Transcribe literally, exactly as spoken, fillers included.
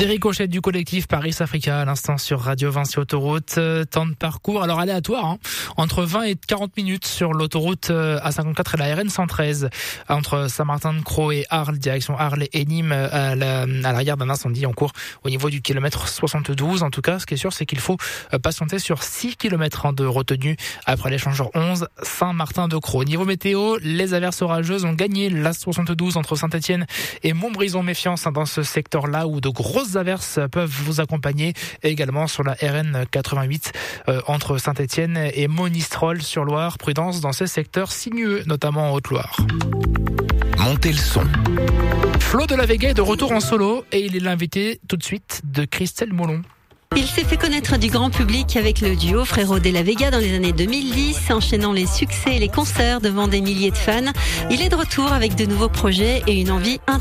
Des ricochets du collectif Paris Africa à l'instant sur Radio Vinci Autoroute. Euh, temps de parcours, alors aléatoire, hein, entre vingt et quarante minutes sur l'autoroute euh, A cinquante-quatre et la R N cent treize, entre Saint-Martin-de-Crau et Arles, direction Arles et Nîmes, à, la, à l'arrière d'un incendie en cours au niveau du kilomètre soixante-douze. En tout cas, ce qui est sûr, c'est qu'il faut euh, patienter sur six kilomètres hein, de retenue après l'échangeur onze Saint-Martin-de-Crau. Niveau météo, les averses orageuses ont gagné l'A soixante-douze entre Saint-Étienne et Montbrison. Méfiance hein, dans ce secteur-là où de grosses averses peuvent vous accompagner. Et également sur la R N quatre-vingt-huit euh, entre Saint-Étienne et Monistrol sur Loire. Prudence dans ces secteurs sinueux, notamment en Haute-Loire. Montez le son. Flo de la Vega est de retour en solo et il est l'invité tout de suite de Christelle Molon. Il s'est fait connaître du grand public avec le duo Frérot de la Vega dans les années deux mille dix, enchaînant les succès et les concerts devant des milliers de fans. Il est de retour avec de nouveaux projets et une envie intense